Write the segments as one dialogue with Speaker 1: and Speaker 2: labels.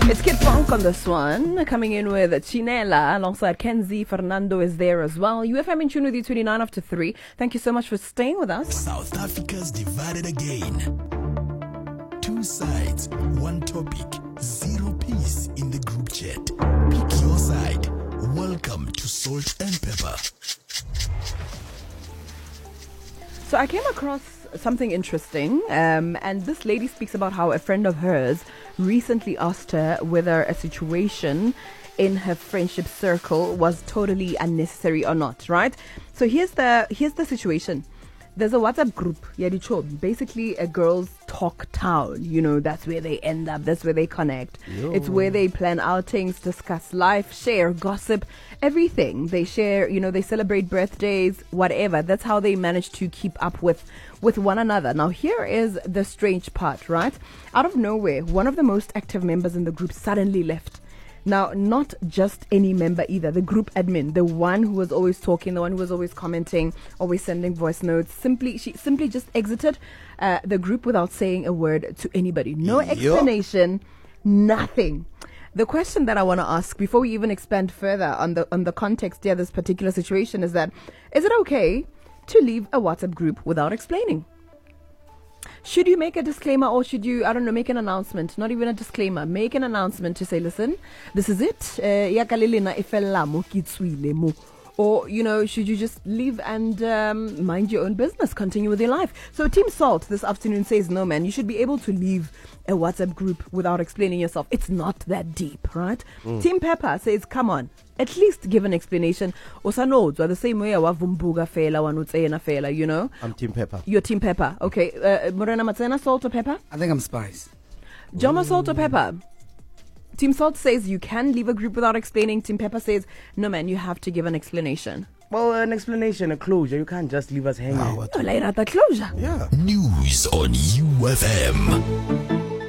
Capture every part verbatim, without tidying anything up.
Speaker 1: It's Kid Funk on this one, coming in with Chinela alongside Kenzie. Fernando is there as well. U F M in tune with you twenty-nine after three. Thank you so much for staying with us.
Speaker 2: South Africa's divided again. Two sides, one topic, zero peace in the group chat. Pick your side. Welcome to Salt and Pepper.
Speaker 1: So I came across something interesting, um, and this lady speaks about how a friend of hers recently asked her whether a situation in her friendship circle was totally unnecessary or not, right? So here's the here's the situation. There's a WhatsApp group, Yadicho, basically a girls' talk town. You know, that's where they end up, that's where they connect. Yo. It's where they plan outings, discuss life, share, gossip, everything. They share, you know, they celebrate birthdays, whatever. That's how they manage to keep up with, with one another. Now, here is the strange part, right? Out of nowhere, one of the most active members in the group suddenly left. Now, not just any member either. The group admin, the one who was always talking, the one who was always commenting, always sending voice notes, simply she simply just exited uh, the group without saying a word to anybody. No explanation, nothing. The question that I want to ask before we even expand further on the on the context here, this particular situation, is that is it okay to leave a WhatsApp group without explaining? Should you make a disclaimer, or should you, I don't know, make an announcement? Not even a disclaimer. Make an announcement to say, listen, this is it. Or, you know, should you just leave and um, mind your own business, continue with your life? So Team Salt this afternoon says, no, man, you should be able to leave a WhatsApp group without explaining yourself. It's not that deep, right? Mm. Team Pepper says, come on, at least give an explanation. Osanodzwa, the same way wavumbuga fela wanutsena fela, you know?
Speaker 3: I'm Team Pepper.
Speaker 1: You're Team Pepper. Okay. Uh, Morena Matsena, Salt or Pepper?
Speaker 4: I think I'm Spice.
Speaker 1: Joma, Salt or Pepper? Team Salt says you can leave a group without explaining. Team Pepper says, no, man, you have to give an explanation.
Speaker 5: Well, an explanation, a closure. You can't just leave us hanging.
Speaker 1: Oh, no, later at the closure.
Speaker 2: Yeah. News on U F M.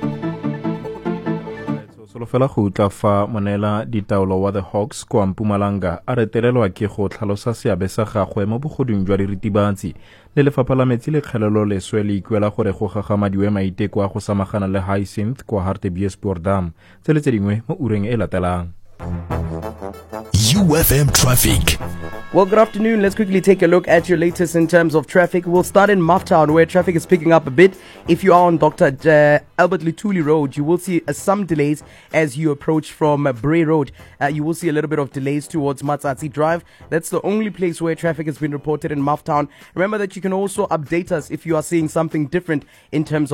Speaker 6: Solofela go utla fa monela ditaolo wa the Hawks kwa Mpumalanga a retelelwa ke go tlhalosa seabe sa gagwe mo bogoding jwa diritibatsi le lefapha la metsi le kgelelo leswe le ikuela gore go gagamadiwe maiteko a go samagana le Hyacinth kwa Hartbeespoort Dam tsele tse dingwe mo ureng e latelang.
Speaker 2: U F M traffic.
Speaker 5: Well, good afternoon. Let's quickly take a look at your latest in terms of traffic. We'll start in Mufftown, where traffic is picking up a bit. If you are on Doctor Uh, Albert Lutuli Road, you will see uh, some delays as you approach from uh, Bray Road. Uh, you will see a little bit of delays towards Matsatsi Drive. That's the only place where traffic has been reported in Mufftown. Remember that you can also update us if you are seeing something different in terms of